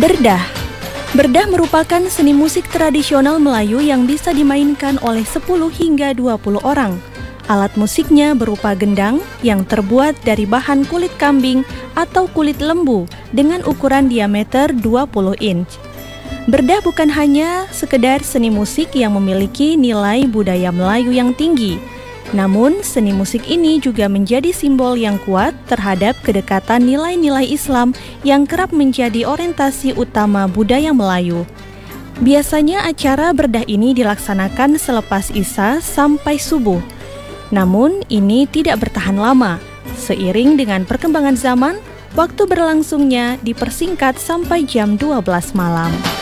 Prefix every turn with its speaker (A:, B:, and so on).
A: Berdah. Berdah merupakan seni musik tradisional Melayu yang bisa dimainkan oleh 10 hingga 20 orang. Alat musiknya berupa gendang yang terbuat dari bahan kulit kambing atau kulit lembu dengan ukuran diameter 20 inch. Berdah bukan hanya sekedar seni musik yang memiliki nilai budaya Melayu yang tinggi, namun seni musik ini juga menjadi simbol yang kuat terhadap kedekatan nilai-nilai Islam yang kerap menjadi orientasi utama budaya Melayu. Biasanya acara berdah ini dilaksanakan selepas Isya sampai subuh. Namun ini tidak bertahan lama. Seiring dengan perkembangan zaman, waktu berlangsungnya dipersingkat sampai jam 12 malam.